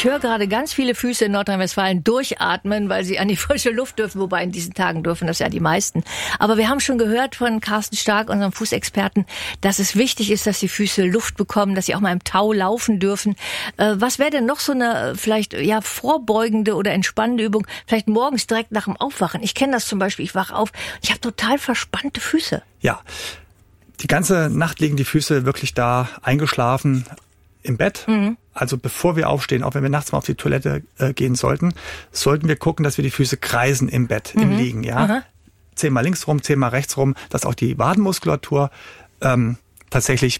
Ich höre gerade ganz viele Füße in Nordrhein-Westfalen durchatmen, weil sie an die frische Luft dürfen, wobei in diesen Tagen dürfen das ja die meisten. Aber wir haben schon gehört von Carsten Stark, unserem Fußexperten, dass es wichtig ist, dass die Füße Luft bekommen, dass sie auch mal im Tau laufen dürfen. Was wäre denn noch so eine vielleicht vorbeugende oder entspannende Übung? Vielleicht morgens direkt nach dem Aufwachen. Ich kenne das zum Beispiel, ich wache auf, ich habe total verspannte Füße. Ja, die ganze Nacht liegen die Füße wirklich da eingeschlafen im Bett. Also bevor wir aufstehen, auch wenn wir nachts mal auf die Toilette gehen sollten wir gucken, dass wir die Füße kreisen im Bett, im Liegen. Ja, 10-mal links rum, 10-mal rechts rum, dass auch die Wadenmuskulatur tatsächlich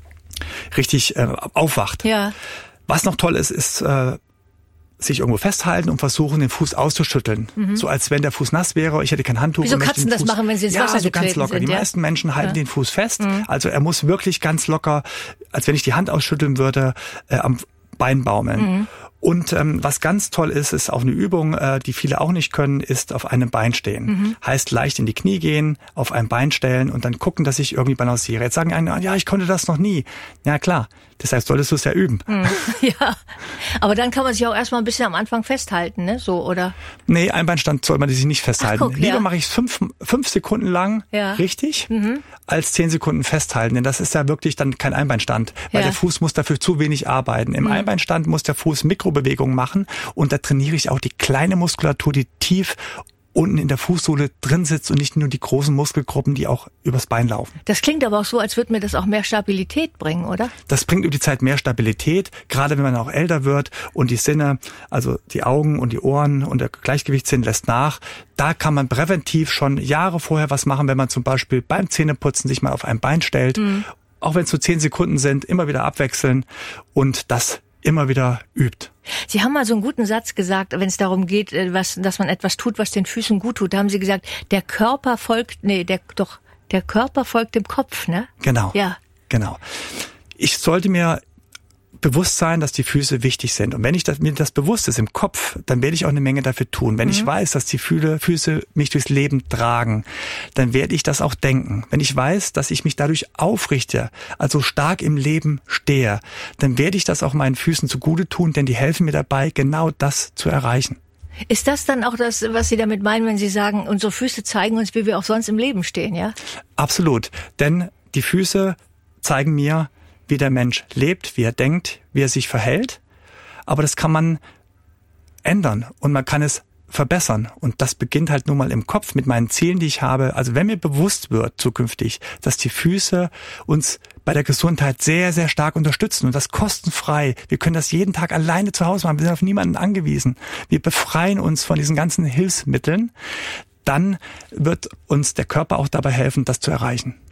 richtig aufwacht. Ja. Was noch toll ist, ist sich irgendwo festhalten und versuchen, den Fuß auszuschütteln. So als wenn der Fuß nass wäre. Ich hätte kein Handtuch. Wieso Katzen das machen, wenn sie ins Wasser so ganz locker. sind? Die meisten Menschen halten den Fuß fest. Also er muss wirklich ganz locker, als wenn ich die Hand ausschütteln würde, am Bein baumeln. Und was ganz toll ist auch eine Übung, die viele auch nicht können, ist auf einem Bein stehen. Heißt leicht in die Knie gehen, auf ein Bein stellen und dann gucken, dass ich irgendwie balanciere. Jetzt sagen einige, ja, ich konnte das noch nie. Ja klar, deshalb solltest du es ja üben. Ja, aber dann kann man sich auch erstmal ein bisschen am Anfang festhalten, ne? So, oder? Nee, Einbeinstand soll man sich nicht festhalten. Guck, Lieber mache ich es 5 Sekunden lang richtig, als 10 Sekunden festhalten. Denn das ist ja wirklich dann kein Einbeinstand, weil der Fuß muss dafür zu wenig arbeiten. Im Einbeinstand muss der Fuß Mikrobewegungen machen und da trainiere ich auch die kleine Muskulatur, die tief unten in der Fußsohle drin sitzt und nicht nur die großen Muskelgruppen, die auch übers Bein laufen. Das klingt aber auch so, als würde mir das auch mehr Stabilität bringen, oder? Das bringt über die Zeit mehr Stabilität, gerade wenn man auch älter wird und die Sinne, also die Augen und die Ohren und der Gleichgewichtssinn lässt nach. Da kann man präventiv schon Jahre vorher was machen, wenn man zum Beispiel beim Zähneputzen sich mal auf ein Bein stellt. Auch wenn es nur 10 Sekunden sind, immer wieder abwechseln und das immer wieder übt. Sie haben mal so einen guten Satz gesagt, wenn es darum geht, dass man etwas tut, was den Füßen gut tut. Da haben Sie gesagt, der Körper folgt dem Kopf, ne? Genau. Ja. Genau. Ich sollte mir bewusst sein, dass die Füße wichtig sind. Und wenn mir das bewusst ist im Kopf, dann werde ich auch eine Menge dafür tun. Wenn ich weiß, dass die Füße mich durchs Leben tragen, dann werde ich das auch denken. Wenn ich weiß, dass ich mich dadurch aufrichte, also stark im Leben stehe, dann werde ich das auch meinen Füßen zugute tun, denn die helfen mir dabei, genau das zu erreichen. Ist das dann auch das, was Sie damit meinen, wenn Sie sagen, unsere Füße zeigen uns, wie wir auch sonst im Leben stehen, ja? Absolut. Denn die Füße zeigen mir, wie der Mensch lebt, wie er denkt, wie er sich verhält. Aber das kann man ändern und man kann es verbessern. Und das beginnt halt nun mal im Kopf mit meinen Zielen, die ich habe. Also wenn mir bewusst wird zukünftig, dass die Füße uns bei der Gesundheit sehr, sehr stark unterstützen und das kostenfrei. Wir können das jeden Tag alleine zu Hause machen. Wir sind auf niemanden angewiesen. Wir befreien uns von diesen ganzen Hilfsmitteln. Dann wird uns der Körper auch dabei helfen, das zu erreichen.